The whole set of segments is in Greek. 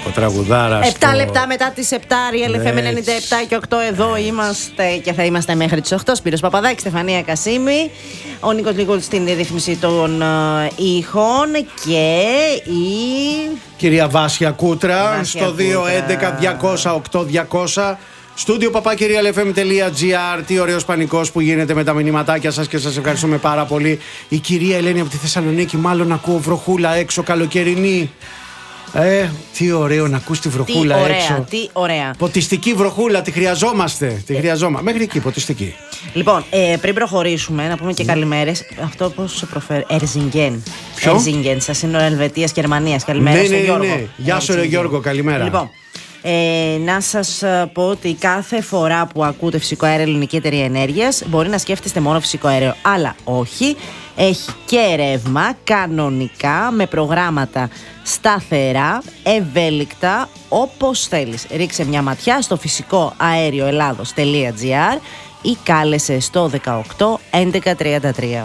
Ο τραγουδάρας. 7 λεπτά μετά τις 7, Real FM 97 και 8 εδώ είμαστε και θα είμαστε μέχρι τις 8. Σπύρος Παπαδάκης, Στεφανία Κασίμη, ο Νίκος Λίγκολ στην ρύθμιση των ήχων και η κυρία Βάσια Κούτρα στο 211-200-8200. Στούντιο papakirialfm.gr. Τι ωραίος πανικός που γίνεται με τα μηνυματάκια σας και σας ευχαριστούμε πάρα πολύ. Η κυρία Ελένη από τη Θεσσαλονίκη, μάλλον ακούω βροχούλα έξω, καλοκαιρινή. Τι ωραίο να ακούς τη βροχούλα έξω. Τι ωραία. Ποτιστική βροχούλα, τη χρειαζόμαστε. Μέχρι εκεί, ποτιστική. Λοιπόν, πριν προχωρήσουμε, να πούμε και καλημέρες. Αυτό πώς σε προφέρει, Ερζιγγέν. Ποιο? Ερζιγγέν, στα σύνορα Ελβετίας και Γερμανίας. Καλημέρα στον Γιώργο. Ναι. Γεια σου, ρε Γιώργο, καλημέρα. Λοιπόν, να σας πω ότι κάθε φορά που ακούτε φυσικό αέριο Ελληνική Εταιρεία Ενέργειας μπορεί να σκέφτεστε μόνο φυσικό αέριο, αλλά όχι. Έχει και ρεύμα κανονικά με προγράμματα σταθερά, ευέλικτα, όπως θέλεις. Ρίξε μια ματιά στο φυσικό αέριο Ελλάδος.gr ή κάλεσε στο 18 1133.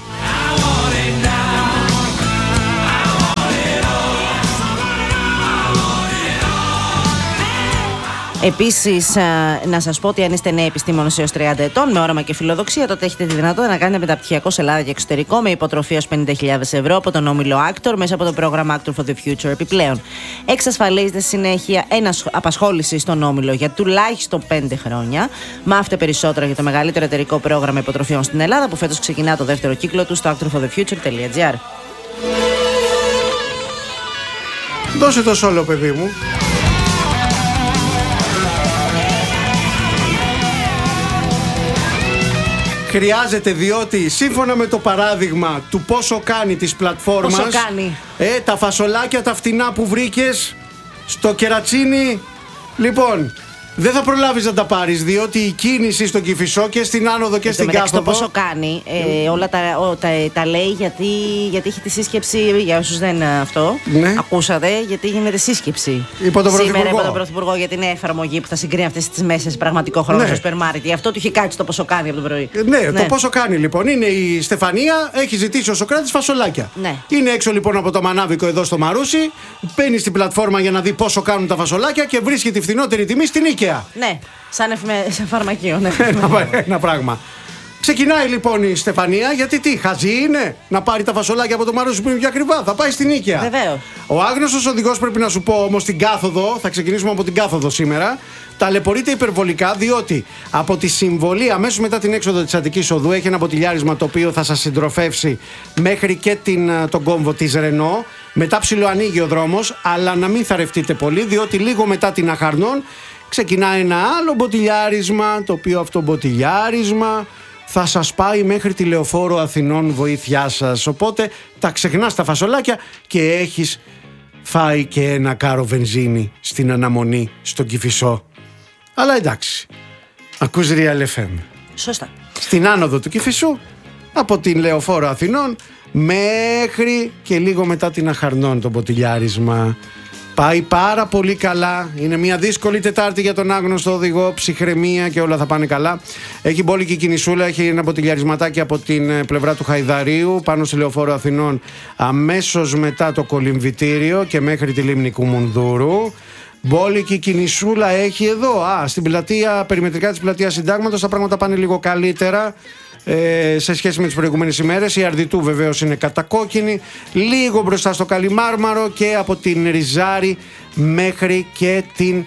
Επίσης, να σας πω ότι αν είστε νέοι επιστήμονες έως 30 ετών, με όραμα και φιλοδοξία, τότε έχετε τη δυνατότητα να κάνετε μεταπτυχιακό σε Ελλάδα και εξωτερικό με υποτροφία ως 50.000 ευρώ από τον όμιλο Actor μέσα από το πρόγραμμα Actor for the Future. Επιπλέον, εξασφαλίζετε συνέχεια απασχόληση στον όμιλο για τουλάχιστον 5 χρόνια. Μάθετε περισσότερα για το μεγαλύτερο εταιρικό πρόγραμμα υποτροφιών στην Ελλάδα που φέτος ξεκινά το δεύτερο κύκλο του στο actorforthefuture.gr. Δώσε το σόλο, παιδί μου. Χρειάζεται, διότι σύμφωνα με το παράδειγμα του πόσο κάνει της πλατφόρμας, πόσο κάνει. Τα φασολάκια τα φτηνά που βρήκες στο κερατσίνι, λοιπόν, δεν θα προλάβεις να τα πάρεις, διότι η κίνηση στον Κηφισό και στην άνοδο και στην κάθοδο. Το πόσο κάνει, όλα τα λέει γιατί έχει τη σύσκεψη, για όσους δεν αυτό, ναι. Ακούσατε, γιατί γίνεται σύσκεψη σήμερα από τον Πρωθυπουργό για την εφαρμογή που θα συγκρίνει αυτές τις μέσες πραγματικό χρόνο στο σούπερ μάρκετ. Αυτό του έχει κάτσει το πόσο κάνει από το πρωί. Ναι, το πόσο κάνει λοιπόν. Είναι η Στεφανία, έχει ζητήσει ο Σωκράτης φασολάκια. Ναι. Είναι έξω λοιπόν από το μανάβικο εδώ στο Μαρούσι, μπαίνει στην πλατφόρμα για να δει πόσο κάνουν τα φασολάκια και βρίσκει τη φθηνότερη τιμή στην Ίκαια. Ναι, σαν φαρμακείο, ναι. Ένα πράγμα. Ξεκινάει λοιπόν η Στεφανία, γιατί τι, χαζή είναι να πάρει τα φασολάκια από το Μαρούσι που είναι πιο ακριβά. Θα πάει στην Ίκαια. Βεβαίως. Ο άγνωστος οδηγός, πρέπει να σου πω όμως, την κάθοδο, θα ξεκινήσουμε από την κάθοδο σήμερα, ταλαιπωρείται υπερβολικά, διότι από τη συμβολή αμέσως μετά την έξοδο της Αττικής Οδού έχει ένα μποτιλιάρισμα το οποίο θα σας συντροφεύσει μέχρι και τον κόμβο της Ρενό. Μετά ψιλοανοίγει ο δρόμος, αλλά να μην θαρρευτείτε πολύ, διότι λίγο μετά την Αχαρνών ξεκινάει ένα άλλο μποτιλιάρισμα, το οποίο αυτό μποτιλιάρισμα θα σας πάει μέχρι τη Λεωφόρο Αθηνών, βοήθειά σας. Οπότε τα ξεχνάς τα φασολάκια και έχεις φάει και ένα κάρο βενζίνη στην αναμονή στον Κηφισό. Αλλά εντάξει, ακούς Real FM. Σωστά. Στην άνοδο του Κηφισού, από την Λεωφόρο Αθηνών μέχρι και λίγο μετά την Αχαρνών το μποτιλιάρισμα. Πάει πάρα πολύ καλά. Είναι μια δύσκολη Τετάρτη για τον άγνωστο οδηγό. Ψυχραιμία και όλα θα πάνε καλά. Έχει μπόλικη κινησούλα. Έχει ένα μποτιλιαρισματάκι από την πλευρά του Χαϊδαρίου πάνω στη Λεωφόρο Αθηνών, αμέσως μετά το κολυμβητήριο και μέχρι τη λίμνη Κουμουνδούρου. Μπόλικη κινησούλα έχει εδώ. Στην πλατεία, περιμετρικά της πλατείας Συντάγματος, τα πράγματα πάνε λίγο καλύτερα σε σχέση με τις προηγούμενες ημέρες. Η Αρδιτού βεβαίως είναι κατακόκκινη, λίγο μπροστά στο Καλιμάρμαρο και από την Ριζάρη μέχρι και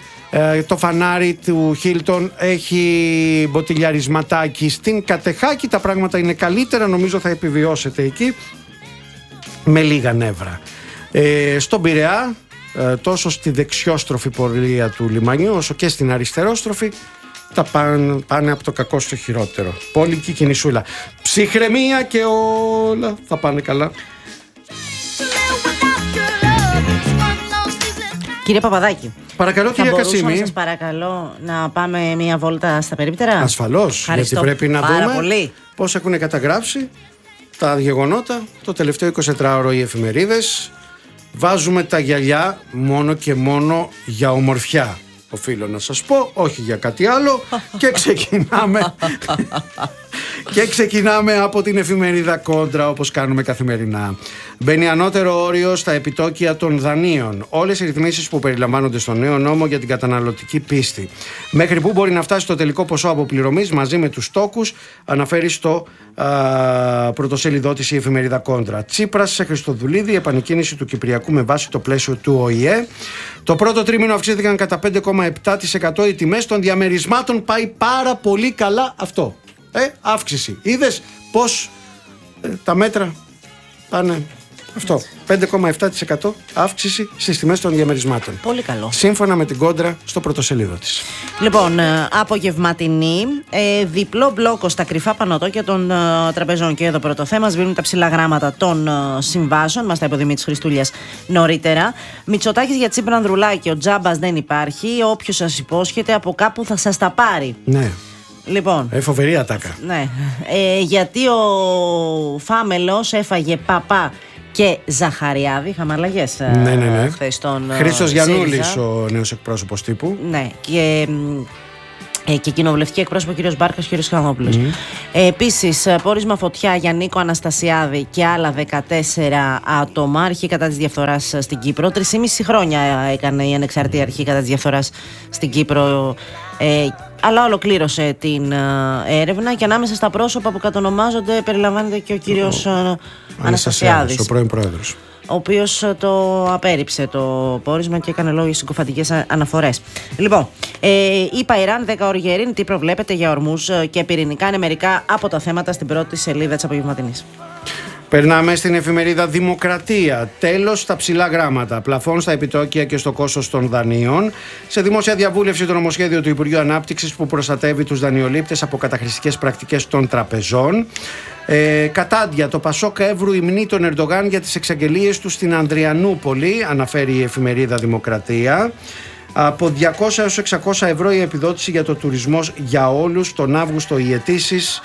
το φανάρι του Χίλτον έχει μποτιλιαρισματάκι. Στην Κατεχάκη τα πράγματα είναι καλύτερα, νομίζω θα επιβιώσετε εκεί με λίγα νεύρα. Στον Πειραιά, τόσο στη δεξιόστροφη πορεία του λιμανιού όσο και στην αριστερόστροφη, τα πάνε από το κακό στο χειρότερο. Πόλικη κινησούλα. Ψυχραιμία και όλα θα πάνε καλά. Κύριε Παπαδάκη, παρακαλώ, κύριε Κασίμη. Θα σας παρακαλώ να πάμε μια βόλτα στα περίπτερα? Ασφαλώς, γιατί πρέπει να δούμε πολύ πώς έχουν καταγράψει τα γεγονότα το τελευταίο 24ωρο οι εφημερίδες. Βάζουμε τα γυαλιά μόνο και μόνο για ομορφιά. οφείλω να σας πω, όχι για κάτι άλλο. Και ξεκινάμε. Και ξεκινάμε από την εφημερίδα Κόντρα, όπως κάνουμε καθημερινά. Μπαίνει ανώτερο όριο στα επιτόκια των δανείων. Όλες οι ρυθμίσεις που περιλαμβάνονται στο νέο νόμο για την καταναλωτική πίστη. Μέχρι πού μπορεί να φτάσει το τελικό ποσό αποπληρωμής μαζί με τους τόκους, αναφέρει στο πρωτοσέλιδό της η εφημερίδα Κόντρα. Τσίπρας σε Χριστοδουλίδη, επανεκκίνηση του Κυπριακού με βάση το πλαίσιο του ΟΗΕ. Το πρώτο τρίμηνο αυξήθηκαν κατά 5,7% οι τιμές των διαμερισμάτων. Πάει πάρα πολύ καλά αυτό. Αύξηση. Είδες πως τα μέτρα πάνε αυτό. 5,7% αύξηση στις τιμές των διαμερισμάτων. Πολύ καλό. Σύμφωνα με την Κόντρα στο πρωτοσέλιδο της. Λοιπόν, απογευματινή, διπλό μπλόκο στα κρυφά πανωτόκια των τραπεζών. Και εδώ πρώτο θέμα, σβήνουν τα ψηλά γράμματα των συμβάσεων. Μας τα είπε ο Δημήτρης Χριστούλιας νωρίτερα. Μητσοτάκης για Τσίπρα Ανδρουλάκη. Ο τζάμπας δεν υπάρχει. Όποιος σας υπόσχεται από κάπου θα σας τα πάρει. Ναι. Λοιπόν, φοβερή ατάκα. Ναι. Γιατί ο Φάμελος έφαγε Παπά και Ζαχαριάδη. Είχαμε αλλαγές χθες τον Χρήστος Γιαννούλης, ο νέος εκπρόσωπος τύπου. Ναι. Και κοινοβουλευτική εκπρόσωπο κ. Μπάρκας και κ. Χανόπουλος. Επίσης, πόρισμα φωτιά για Νίκο Αναστασιάδη και άλλα 14 άτομα. Αρχή κατά της διαφθοράς στην Κύπρο. 3,5 χρόνια έκανε η ανεξάρτητη αρχή κατά της διαφθοράς στην Κύπρο. Αλλά ολοκλήρωσε την έρευνα και ανάμεσα στα πρόσωπα που κατονομάζονται περιλαμβάνεται και ο κύριος Αναστασιάδης, ο πρώην πρόεδρος, ο οποίος το απέρριψε το πόρισμα και έκανε λόγια συγκοφαντικές αναφορές. Λοιπόν, είπα Ιράν, 10 ώρες ειρήνη, τι προβλέπετε για ορμούς και πυρηνικά, είναι μερικά από τα θέματα στην πρώτη σελίδα της απογευματινής. Περνάμε στην εφημερίδα Δημοκρατία. Τέλος στα ψηλά γράμματα. Πλαφών στα επιτόκια και στο κόστος των δανείων. Σε δημόσια διαβούλευση το νομοσχέδιο του Υπουργείου Ανάπτυξης που προστατεύει τους δανειολήπτες από καταχρηστικές πρακτικές των τραπεζών. Κατάντια, το Πασόκ Εύρου υμνεί τον Ερντογάν για τις εξαγγελίες του στην Ανδριανούπολη, αναφέρει η εφημερίδα Δημοκρατία. Από 200 έως 600 ευρώ η επιδότηση για το τουρισμό για όλους. Τον Αύγουστο οι αιτήσεις.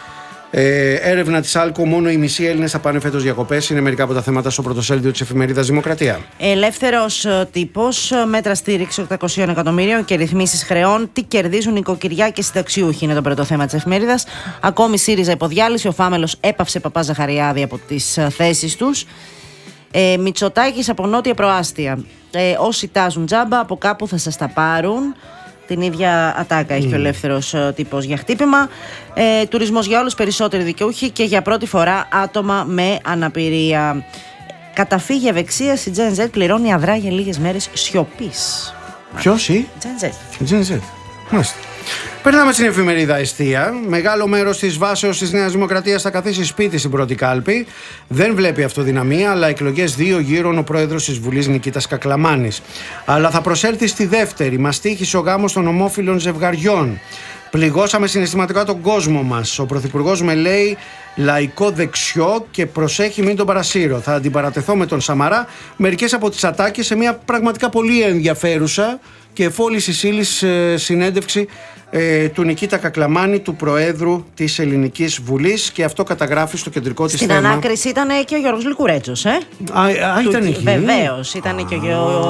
Έρευνα της Άλκο, μόνο οι μισοί Έλληνες θα πάνε φέτος διακοπές. Είναι μερικά από τα θέματα στο πρωτοσέλιδο της εφημερίδας Δημοκρατία. Ελεύθερος τύπος, μέτρα στήριξη 800 εκατομμυρίων και ρυθμίσεις χρεών. Τι κερδίζουν νοικοκυριά και συνταξιούχοι, είναι το πρώτο θέμα της εφημερίδας. Ακόμη ΣΥΡΙΖΑ υποδιάλυση. Ο Φάμελος έπαυσε Παπά Ζαχαριάδη από τις θέσεις τους. Μητσοτάκης από νότια προάστια. Όσοι τάζουν τζάμπα, από κάπου θα σας τα πάρουν. Την ίδια ατάκα έχει και ο ελεύθερος τύπος για χτύπημα. Τουρισμός για όλους, περισσότεροι δικαιούχοι και για πρώτη φορά άτομα με αναπηρία. Καταφύγει ευεξίας, η Gen Z πληρώνει αδρά για λίγες μέρες σιωπής. Ποιος η? Gen Z. Μάλιστα. Περνάμε στην εφημερίδα Εστία. Μεγάλο μέρος της βάσεως της Νέας Δημοκρατίας θα καθίσει σπίτι στην πρώτη κάλπη. Δεν βλέπει αυτοδυναμία, αλλά εκλογές 2 γύρων ο πρόεδρος της Βουλής Νικήτας Κακλαμάνης. Αλλά θα προσέλθει στη δεύτερη. Μας τύχησε ο γάμος των ομόφυλων ζευγαριών. Πληγώσαμε συναισθηματικά τον κόσμο μας. Ο πρωθυπουργός με λέει λαϊκό δεξιό και προσέχει μην τον παρασύρω. Θα αντιπαρατεθώ με τον Σαμαρά. Μερικές από τις ατάκες σε μια πραγματικά πολύ ενδιαφέρουσα και εφόλης ύλης συνέντευξη του Νικήτα Κακλαμάνη, του Προέδρου της Ελληνικής Βουλής, και αυτό καταγράφει στο κεντρικό της θέμα. Στην ανάκριση ήταν και ο Γιώργος Λικουρέτζος, ήταν εκεί. Βεβαίως, ήταν και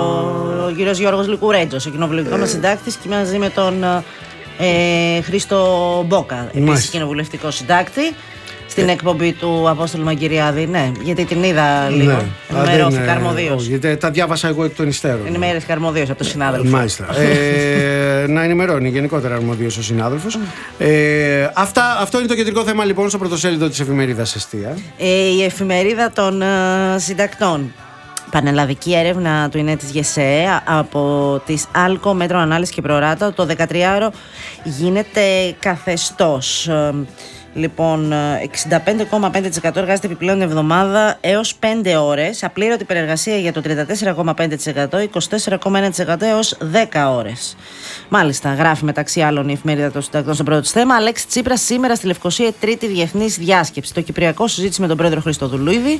ο κύριος Γιώργος Λικουρέτζος, ο κοινοβουλευτικός μας συντάκτης, και μαζί με τον Χρήστο Μπόκα, επίσης κοινοβουλευτικό συντάκτη. Στην εκπομπή του Απόστολου Μαγκυριάδη, ναι, γιατί την είδα λίγο. Ναι. Ενημερώθηκα αρμοδίως. Γιατί τα διάβασα εγώ εκ των υστέρων. Ενημερώθηκα αρμοδίως από τον συνάδελφο. Μάλιστα. Να ενημερώνει γενικότερα αρμοδίως ο συνάδελφος. Αυτό είναι το κεντρικό θέμα λοιπόν στο πρωτοσέλιδο της εφημερίδας Εστία. Η εφημερίδα των συντακτών. Πανελλαδική έρευνα του ΙΝΕ της ΓΕΣΕ από τις Άλκο, Μέτρο Ανάλυση και Προράτα. Το 13ωρο γίνεται καθεστώς. Λοιπόν, 65,5% εργάζεται επιπλέον εβδομάδα έως 5 ώρες. Απλήρωτη υπερεργασία για το 34,5%, 24,1% έως 10 ώρες. Μάλιστα, γράφει μεταξύ άλλων η εφημερίδα των συντακτών στο πρώτο της θέμα. Αλέξη Τσίπρας σήμερα στη Λευκοσία, η τρίτη διεθνής διάσκεψη. Το Κυπριακό συζήτηση με τον πρόεδρο Χριστοδουλίδη.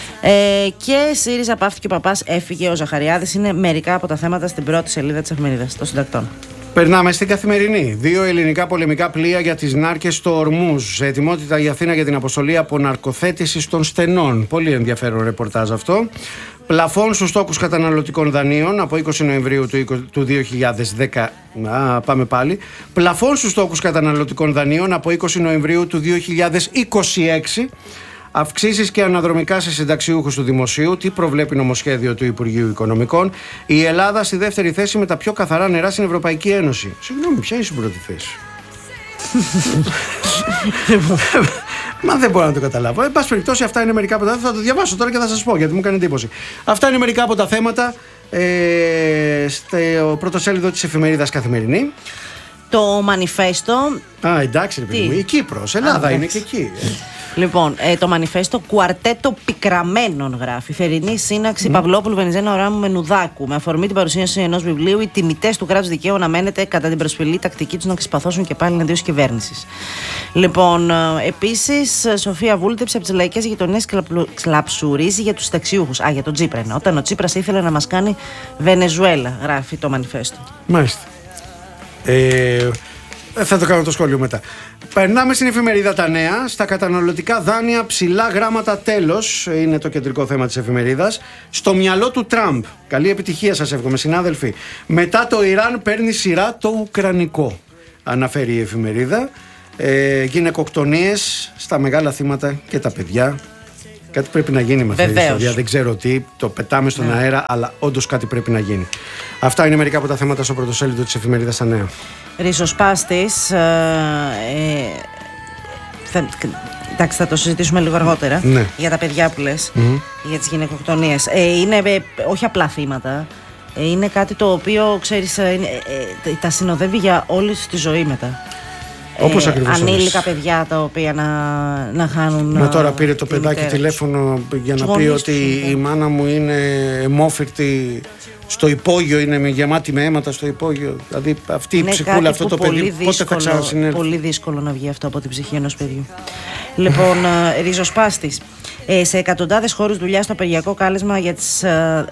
Και ΣΥΡΙΖΑ πάυθηκε ο Παπάς, έφυγε ο Ζαχαριάδης. Είναι μερικά από τα θέματα στην πρώτη σελίδα της εφημερίδας των συντακτών. Περνάμε στην Καθημερινή. 2 ελληνικά πολεμικά πλοία για τις νάρκες στο Ορμούζ. Σε ετοιμότητα η Αθήνα για την αποστολή αποναρκοθέτησης των στενών. Πολύ ενδιαφέρον ρεπορτάζ αυτό. Πλαφών στους στόκους καταναλωτικών δανείων από 20 Νοεμβρίου του 2010. Πάμε πάλι. Πλαφών στους στόκους καταναλωτικών δανείων από 20 Νοεμβρίου του 2026. Αυξήσεις και αναδρομικά σε συνταξιούχους του Δημοσίου. Τι προβλέπει νομοσχέδιο του Υπουργείου Οικονομικών. Η Ελλάδα στη δεύτερη θέση με τα πιο καθαρά νερά στην Ευρωπαϊκή Ένωση. Συγγνώμη, ποια είναι στην πρώτη θέση? Μα δεν μπορώ να το καταλάβω. Εν πάση περιπτώσει, αυτά είναι μερικά από τα θέματα. Θα το διαβάσω τώρα και θα σας πω, γιατί μου κάνει εντύπωση. Αυτά είναι μερικά από τα θέματα στο πρωτοσέλιδο της εφημερίδας Καθημερινή. Το μανιφέστο. Εντάξει, ρε παιδί μου. Η Κύπρος, Ελλάδα είναι και εκεί. Λοιπόν, το μανιφέστο κουαρτέτο πικραμένων γράφει. Θερινή σύναξη Παυλόπουλου Βενιζέλα Οράμου Μενουδάκου. Με αφορμή την παρουσίαση ενός βιβλίου, οι τιμητές του κράτους δικαίου αναμένεται κατά την προσφυλή τακτική τους να ξεσπαθώσουν και πάλι εναντίον κυβέρνησης. Λοιπόν, επίσης, Σοφία Βούλτεψη από τις λαϊκές γειτονιές κλαψουρίζει για τους συνταξιούχους. Για τον Τσίπρα. Όταν ο Τσίπρας ήθελε να μας κάνει Βενεζουέλα, γράφει το μανιφέστο. Μάλιστα. Θα το κάνω το σχόλιο μετά. Περνάμε στην εφημερίδα Τα Νέα. Στα καταναλωτικά δάνεια ψηλά γράμματα τέλος. Είναι το κεντρικό θέμα της εφημερίδας. Στο μυαλό του Τραμπ. Καλή επιτυχία σας εύχομαι, συνάδελφοι. Μετά το Ιράν παίρνει σειρά το Ουκρανικό. Αναφέρει η εφημερίδα. Γυναικοκτονίες στα μεγάλα θύματα και τα παιδιά. Κάτι πρέπει να γίνει με αυτή την ιστορία. Δεν ξέρω τι, το πετάμε στον αέρα, αλλά όντως κάτι πρέπει να γίνει. Αυτά είναι μερικά από τα θέματα στο πρωτοσέλιδο της εφημερίδας Τα Νέα. Ριζοσπάστης. Εντάξει, θα το συζητήσουμε λίγο αργότερα. Ναι. Για τα παιδιά που λες, για τις γυναικοκτονίες. Είναι όχι απλά θύματα. Είναι κάτι το οποίο, ξέρεις, τα συνοδεύει για όλη τη ζωή μετά. Όπως ακριβώς. Ανήλικα παιδιά τα οποία να χάνουν. Μα τώρα πήρε το παιδάκι τηλέφωνο για να πει ότι η μάνα μου είναι αιμόφυρτη στο υπόγειο, είναι γεμάτη με αίματα στο υπόγειο. Δηλαδή αυτή η ψυχούλα, αυτό το παιδί, πότε θα ξανασυνέλθει? Πολύ δύσκολο να βγει αυτό από την ψυχή ενός παιδιού. Λοιπόν, ριζοσπάστης. Σε εκατοντάδες χώρους δουλειά στο απεργιακό κάλεσμα για τις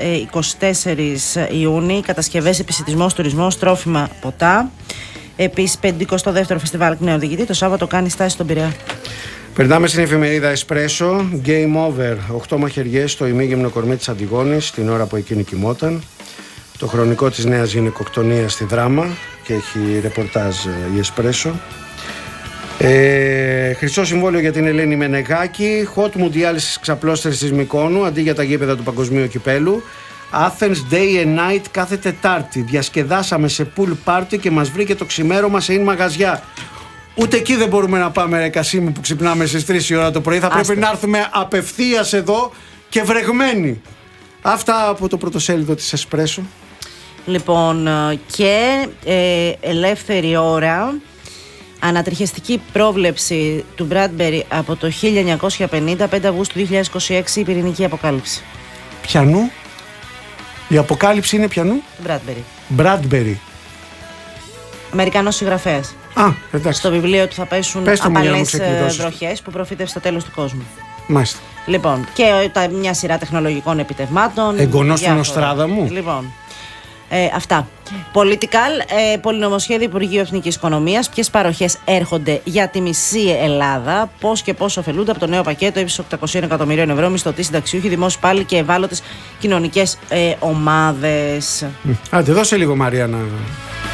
24 Ιούνιου, κατασκευές, επισιτισμός, τουρισμός, τρόφιμα, ποτά. Επίσης, 52ο φεστιβάλ Νέο Διοικητή το Σάββατο κάνει στάση στον Πειραιά. Περνάμε στην εφημερίδα Espresso. Game over. 8 μαχαιριές στο ημίγυμνο κορμί της Αντιγόνης την ώρα που εκείνη κοιμόταν. Το χρονικό της νέας γυναικοκτονίας στη Δράμα και έχει ρεπορτάζ η Espresso. Χρυσό συμβόλαιο για την Ελένη Μενεγάκη. Hot Mundial στις ξαπλώστερες της Μυκόνου αντί για τα γήπεδα του Παγκοσμίου Κυπέλου. Athens Day and Night κάθε Τετάρτη. Διασκεδάσαμε σε pool party και μας βρήκε το ξημέρωμα σε μαγαζιά. Ούτε εκεί δεν μπορούμε να πάμε, ρε Κασίμη, που ξυπνάμε στις 3 η ώρα το πρωί. Θα πρέπει να έρθουμε απευθείας εδώ και βρεγμένοι. Αυτά από το πρωτοσέλιδο της Espresso. Λοιπόν, και ελεύθερη ώρα. Ανατριχιαστική πρόβλεψη του Bradbury από το 1950, 5 Αυγούστου 2026, η πυρηνική αποκάλυψη. Πιανού? Η αποκάλυψη είναι πιανού? Bradbury. Αμερικανός συγγραφέας. Εντάξει. Στο βιβλίο του θα πέσουν απαλές βροχές που προφήτευσε στο τέλος του κόσμου. Μάλιστα. Λοιπόν, και μια σειρά τεχνολογικών επιτευμάτων. Εγγονός του Νοστράδαμου. Λοιπόν, αυτά. Political, πολυνομοσχέδιο Υπουργείου Εθνικής Οικονομίας. Ποιες παροχές έρχονται για τη μισή Ελλάδα, πώς και πώς ωφελούνται από το νέο πακέτο ύψους 800 εκατομμυρίων ευρώ, μισθωτοί, συνταξιούχοι, δημόσιοι υπάλληλοι και ευάλωτες κοινωνικές ομάδες. Άντε, δώσε λίγο, Μαρία, να